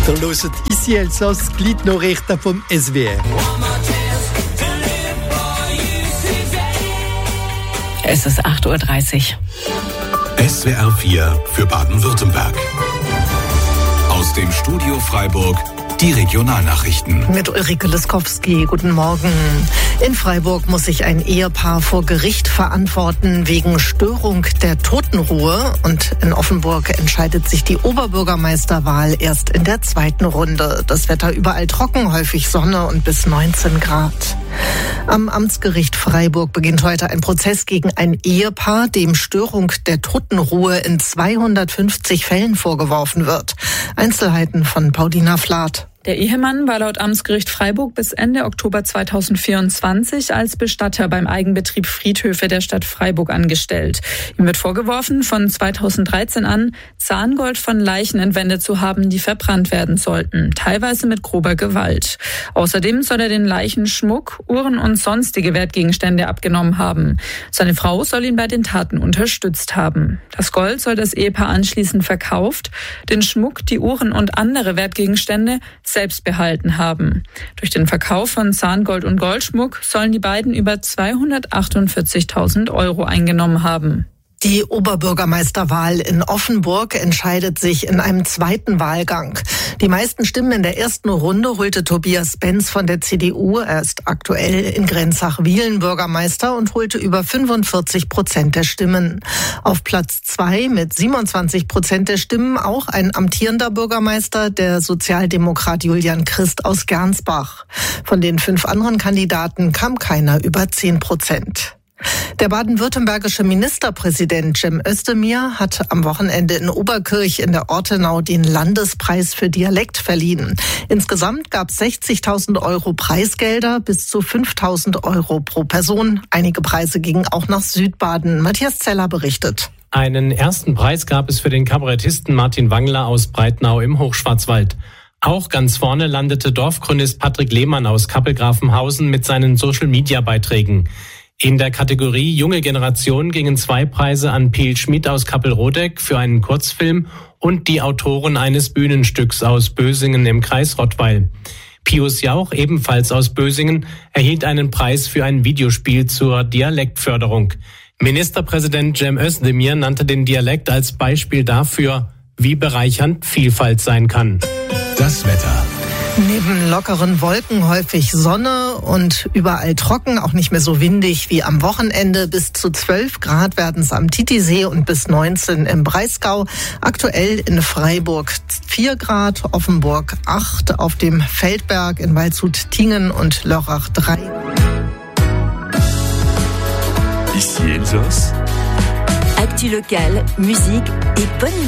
Ihr hört «Ici Elsass», die Gliednachrichten vom SWR. Es ist 8:30 Uhr. SWR 4 für Baden-Württemberg. Aus dem Studio Freiburg die Regionalnachrichten. Mit Ulrike Liskowski, guten Morgen. In Freiburg muss sich ein Ehepaar vor Gericht verantworten wegen Störung der Totenruhe. Und in Offenburg entscheidet sich die Oberbürgermeisterwahl erst in der zweiten Runde. Das Wetter überall trocken, häufig Sonne und bis 19 Grad. Am Amtsgericht Freiburg beginnt heute ein Prozess gegen ein Ehepaar, dem Störung der Totenruhe in 250 Fällen vorgeworfen wird. Einzelheiten von Paulina Flath. Der Ehemann war laut Amtsgericht Freiburg bis Ende Oktober 2024 als Bestatter beim Eigenbetrieb Friedhöfe der Stadt Freiburg angestellt. Ihm wird vorgeworfen, von 2013 an Zahngold von Leichen entwendet zu haben, die verbrannt werden sollten, teilweise mit grober Gewalt. Außerdem soll er den Leichen Schmuck, Uhren und sonstige Wertgegenstände abgenommen haben. Seine Frau soll ihn bei den Taten unterstützt haben. Das Gold soll das Ehepaar anschließend verkauft, den Schmuck, die Uhren und andere Wertgegenstände selbst behalten haben. Durch den Verkauf von Zahngold und Goldschmuck sollen die beiden über 248.000 € eingenommen haben. Die Oberbürgermeisterwahl in Offenburg entscheidet sich in einem zweiten Wahlgang. Die meisten Stimmen in der ersten Runde holte Tobias Benz von der CDU. Er ist aktuell in Grenzach-Wiehlen Bürgermeister und holte über 45% der Stimmen. Auf Platz 2 mit 27% der Stimmen auch ein amtierender Bürgermeister, der Sozialdemokrat Julian Christ aus Gernsbach. Von den 5 anderen Kandidaten kam keiner über 10%. Der baden-württembergische Ministerpräsident Cem Özdemir hat am Wochenende in Oberkirch in der Ortenau den Landespreis für Dialekt verliehen. Insgesamt gab es 60.000 € Preisgelder, bis zu 5.000 € pro Person. Einige Preise gingen auch nach Südbaden. Matthias Zeller berichtet. Einen ersten Preis gab es für den Kabarettisten Martin Wangler aus Breitnau im Hochschwarzwald. Auch ganz vorne landete Dorfchronist Patrick Lehmann aus Kappelgrafenhausen mit seinen Social-Media-Beiträgen. In der Kategorie Junge Generation gingen 2 Preise an Piel Schmid aus Kappelrodeck für einen Kurzfilm und die Autoren eines Bühnenstücks aus Bösingen im Kreis Rottweil. Pius Jauch, ebenfalls aus Bösingen, erhielt einen Preis für ein Videospiel zur Dialektförderung. Ministerpräsident Cem Özdemir nannte den Dialekt als Beispiel dafür, wie bereichernd Vielfalt sein kann. Das Wetter. Neben lockeren Wolken häufig Sonne und überall trocken, auch nicht mehr so windig wie am Wochenende. Bis zu 12 Grad werden es am Titisee und bis 19 im Breisgau. Aktuell in Freiburg 4 Grad, Offenburg 8, auf dem Feldberg in Waldshut-Tiengen und Lörrach 3. Ici Elsass. Actu locale, musique et bonne